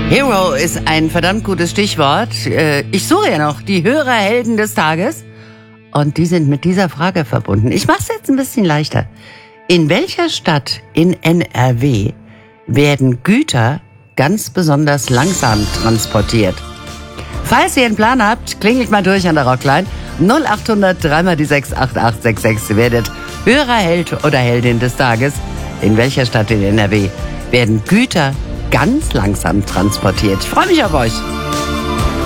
Hero ist ein verdammt gutes Stichwort. Ich suche ja noch die Hörerhelden des Tages. Und die sind mit dieser Frage verbunden. Ich mache es jetzt ein bisschen leichter. In welcher Stadt in NRW werden Güter ganz besonders langsam transportiert? Falls ihr einen Plan habt, klingelt mal durch an der Rockline. 0800 3 die 68866. Ihr werdet Hörerheld oder Heldin des Tages. In welcher Stadt in NRW werden Güter ganz langsam transportiert? Ich freue mich auf euch.